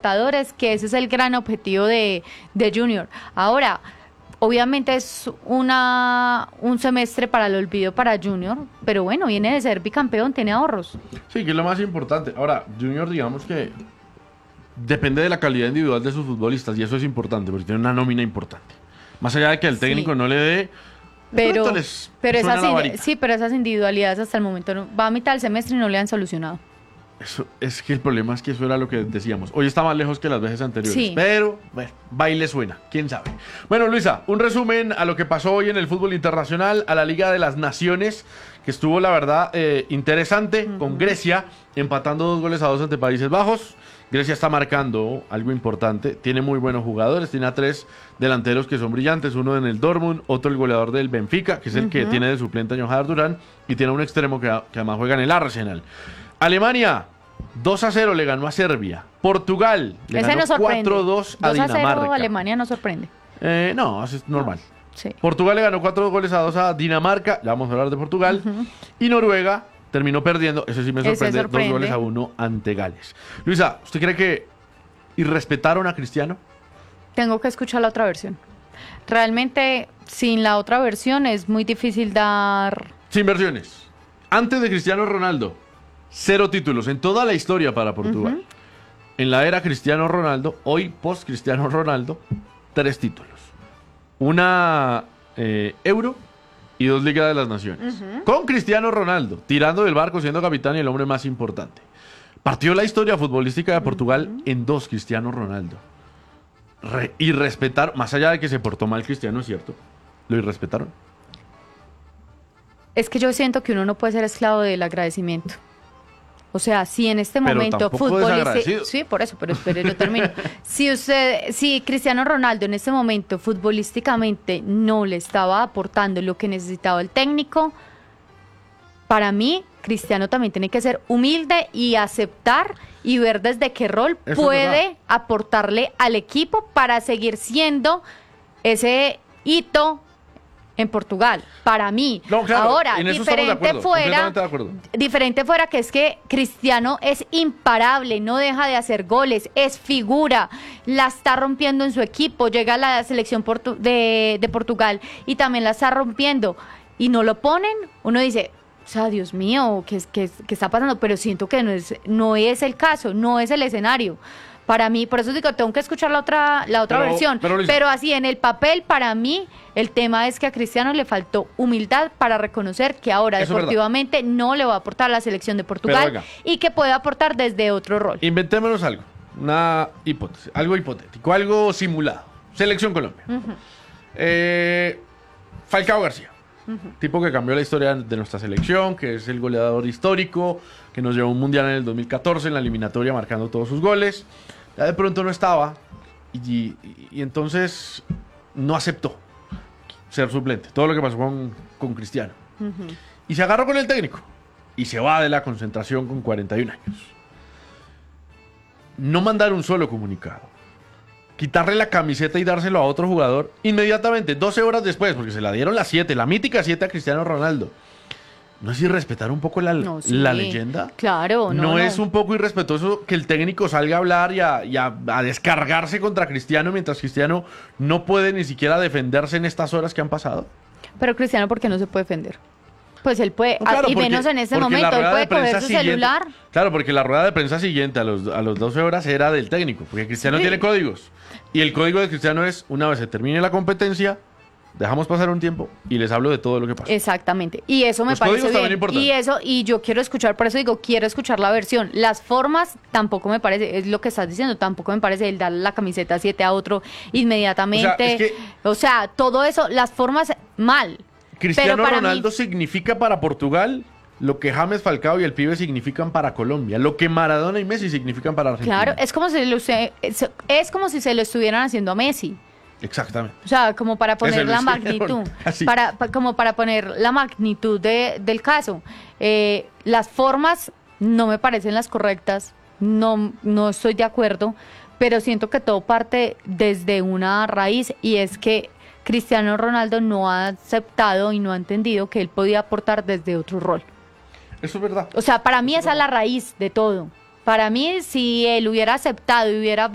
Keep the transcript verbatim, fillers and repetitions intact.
Libertadores, que ese es el gran objetivo de, de Junior. Ahora, obviamente es una un semestre para el olvido para Junior, pero bueno, viene de ser bicampeón, tiene ahorros. Sí, que es lo más importante. Ahora, Junior, digamos que depende de la calidad individual de sus futbolistas, y eso es importante, porque tiene una nómina importante. Más allá de que el técnico sí. no le dé... Pero, pero esas, sí, pero esas individualidades hasta el momento no, va a mitad del semestre y no le han solucionado. Eso, es que el problema es que eso era lo que decíamos. Hoy está más lejos que las veces anteriores. Sí. Pero, bueno, baile suena, quién sabe. Bueno, Luisa, un resumen a lo que pasó hoy en el fútbol internacional, a la Liga de las Naciones, que estuvo, la verdad, eh, interesante, uh-huh. con Grecia, empatando dos goles a dos ante Países Bajos. Grecia está marcando algo importante, tiene muy buenos jugadores, tiene a tres delanteros que son brillantes, uno en el Dortmund, otro el goleador del Benfica, que es el uh-huh. que tiene de suplente a Johar Durán, y tiene un extremo que, que además juega en el Arsenal. Alemania, dos a cero le ganó a Serbia. Portugal le Ese ganó no cuatro a dos a Dinamarca. dos a cero Alemania no sorprende. Eh, no, eso es normal. No. Sí. Portugal le ganó cuatro goles a dos a Dinamarca, ya vamos a hablar de Portugal. Uh-huh. Y Noruega terminó perdiendo, eso sí me sorprende, sorprende, dos goles a uno ante Gales. Luisa, ¿usted cree que irrespetaron a Cristiano? Tengo que escuchar la otra versión. Realmente, sin la otra versión es muy difícil dar... Sin versiones. Antes de Cristiano Ronaldo, cero títulos en toda la historia para Portugal. Uh-huh. En la era Cristiano Ronaldo, hoy post Cristiano Ronaldo, tres títulos. Una eh, Euro y dos Ligas de las Naciones. Uh-huh. Con Cristiano Ronaldo, tirando del barco, siendo capitán y el hombre más importante. Partió la historia futbolística de Portugal uh-huh. en dos, Cristiano Ronaldo. Re- y respetar, más allá de que se portó mal Cristiano, es cierto, lo irrespetaron. Es que yo siento que uno no puede ser esclavo del agradecimiento. O sea, si en este pero momento futbolístico, sí, por eso, pero, pero yo termino. Si usted, si Cristiano Ronaldo en este momento futbolísticamente no le estaba aportando lo que necesitaba el técnico, para mí Cristiano también tiene que ser humilde y aceptar y ver desde qué rol eso puede aportarle al equipo para seguir siendo ese hito en Portugal, para mí. No, claro, ahora, en eso diferente estamos de acuerdo, fuera, completamente de acuerdo. diferente fuera que es que Cristiano es imparable, no deja de hacer goles, es figura, la está rompiendo en su equipo, llega a la selección portu- de, de Portugal y también la está rompiendo y no lo ponen, uno dice, o sea, Dios mío, ¿qué, qué, qué está pasando? Pero siento que no es, no es el caso, no es el escenario. Para mí, por eso digo, tengo que escuchar la otra, la otra pero, versión. Pero, pero así, en el papel, para mí, el tema es que a Cristiano le faltó humildad para reconocer que ahora eso deportivamente no le va a aportar a la selección de Portugal y que puede aportar desde otro rol. Inventémonos algo, una hipótesis, algo hipotético, algo simulado. Selección Colombia. Uh-huh. Eh, Falcao García. Uh-huh. Tipo que cambió la historia de nuestra selección, que es el goleador histórico, que nos llevó a un mundial en el dos mil catorce en la eliminatoria marcando todos sus goles. Ya de pronto no estaba y, y, y entonces no aceptó ser suplente. Todo lo que pasó con, con Cristiano. Uh-huh. Y se agarró con el técnico y se va de la concentración con cuarenta y un años. No mandar un solo comunicado. Quitarle la camiseta y dárselo a otro jugador inmediatamente, doce horas después, porque se la dieron las siete, la mítica siete a Cristiano Ronaldo. ¿No es irrespetar un poco la, no, sí. la leyenda? Claro, no, no. ¿No es no. un poco irrespetuoso que el técnico salga a hablar y, a, y a, a descargarse contra Cristiano mientras Cristiano no puede ni siquiera defenderse en estas horas que han pasado? Pero Cristiano, ¿por qué no se puede defender? Pues él puede, no, claro, y porque, menos en ese momento, él puede coger su siguiente, celular. Claro, porque la rueda de prensa siguiente a los, a los doce horas era del técnico, porque Cristiano sí. tiene códigos. Y el código de Cristiano es, una vez se termine la competencia, dejamos pasar un tiempo y les hablo de todo lo que pasa. Exactamente. Y eso me Los parece bien. Y eso, y yo quiero escuchar, por eso digo, quiero escuchar la versión. Las formas tampoco me parece, es lo que estás diciendo, tampoco me parece el darle la camiseta siete a otro inmediatamente. O sea, es que, o sea, todo eso, las formas mal. Cristiano Ronaldo mí, significa para Portugal lo que James, Falcao y el pibe significan para Colombia, lo que Maradona y Messi significan para Argentina. Claro, es como si lo, es, es como si se lo estuvieran haciendo a Messi. Exactamente. O sea, como para poner la magnitud, para, para como para poner la magnitud de, del caso. Eh, las formas no me parecen las correctas, no, no estoy de acuerdo, pero siento que todo parte desde una raíz y es que Cristiano Ronaldo no ha aceptado y no ha entendido que él podía aportar desde otro rol. Eso es verdad. O sea, para mí Eso esa es la raíz de todo. Para mí, si él hubiera aceptado y hubiera